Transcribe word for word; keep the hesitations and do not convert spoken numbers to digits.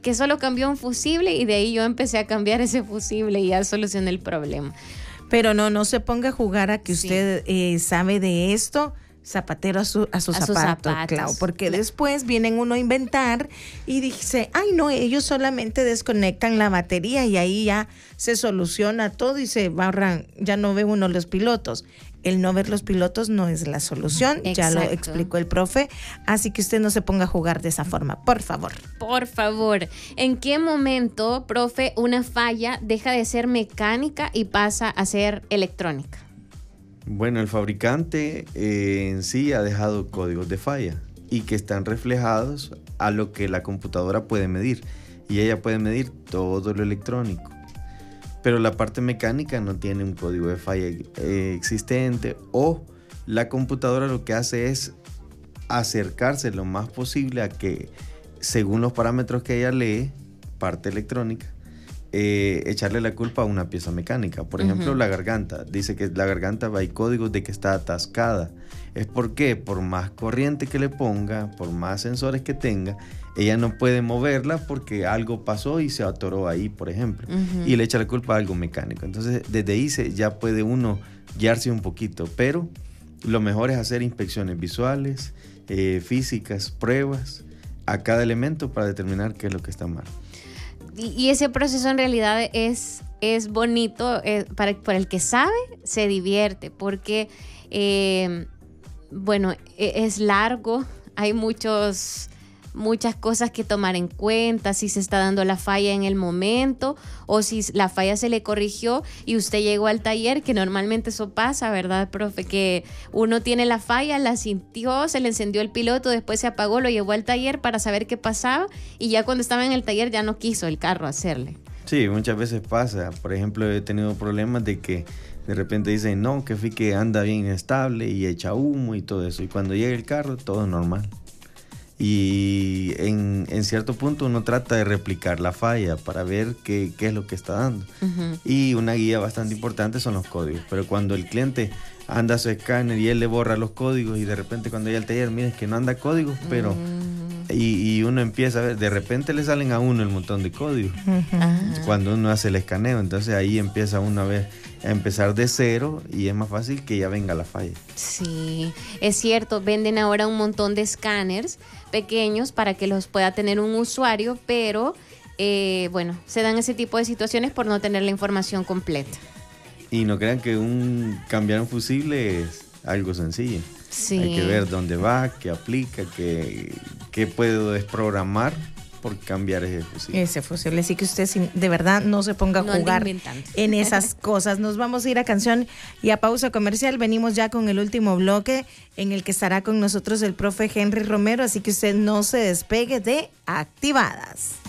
que solo cambió un fusible y de ahí yo empecé a cambiar ese fusible y ya solucioné el problema. Pero no, no se ponga a jugar a que Sí. usted eh, sabe de esto. Zapatero a, su, a sus A sus zapatos, zapatos. Clau, porque Claro. después vienen uno a inventar y dice, ay no, ellos solamente desconectan la batería y ahí ya se soluciona todo y se barran, ya no ve uno los pilotos. El no ver los pilotos no es la solución, ya lo Exacto. explicó el profe, así que usted no se ponga a jugar de esa forma, por favor. Por favor, ¿en qué momento, profe, una falla deja de ser mecánica y pasa a ser electrónica? Bueno, el fabricante eh, en sí ha dejado códigos de falla y que están reflejados a lo que la computadora puede medir, y ella puede medir todo lo electrónico. Pero la parte mecánica no tiene un código de falla eh, existente, o la computadora lo que hace es acercarse lo más posible a que, según los parámetros que ella lee, parte electrónica, Eh, echarle la culpa a una pieza mecánica. Por ejemplo, uh-huh. la garganta. Dice que la garganta hay códigos de que está atascada. ¿Es por qué? Por más corriente que le ponga, por más sensores que tenga, ella no puede moverla porque algo pasó y se atoró ahí, por ejemplo. Uh-huh. Y le echa la culpa a algo mecánico. Entonces, desde ahí se, ya puede uno guiarse un poquito. Pero lo mejor es hacer inspecciones visuales, eh, físicas, pruebas a cada elemento para determinar qué es lo que está mal. Y ese proceso en realidad es, es bonito, eh, para, para el que sabe, se divierte, porque, eh, bueno, es largo, hay muchos, muchas cosas que tomar en cuenta, si se está dando la falla en el momento o si la falla se le corrigió y usted llegó al taller, que normalmente eso pasa, ¿verdad, profe? Que uno tiene la falla, la sintió, se le encendió el piloto, después se apagó, lo llevó al taller para saber qué pasaba y ya cuando estaba en el taller ya no quiso el carro hacerle. Sí, muchas veces pasa. Por ejemplo, he tenido problemas de que de repente dicen, no, que fui que anda bien estable y echa humo y todo eso. Y cuando llega el carro, todo normal. Y en, en cierto punto uno trata de replicar la falla para ver qué, qué es lo que está dando. Uh-huh. Y una guía bastante importante son los códigos. Pero cuando el cliente anda a su escáner y él le borra los códigos y de repente cuando llega al taller, mira, es que no anda códigos, pero... Uh-huh. y, y uno empieza a ver, de repente le salen a uno el montón de códigos. Uh-huh. Cuando uno hace el escaneo, entonces ahí empieza uno a ver... a empezar de cero y es más fácil que ya venga la falla. Sí, es cierto, venden ahora un montón de escáneres pequeños para que los pueda tener un usuario, pero eh, bueno, se dan ese tipo de situaciones por no tener la información completa. Y no crean que un cambiar un fusible es algo sencillo. Sí. Hay que ver dónde va, qué aplica, qué, qué puedo desprogramar por cambiar ese fusible. Ese fusible, así que usted de verdad no se ponga a no jugar en esas cosas. Nos vamos a ir a canción y a pausa comercial. Venimos ya con el último bloque en el que estará con nosotros el profe Henry Romero, así que usted no se despegue de Activadas.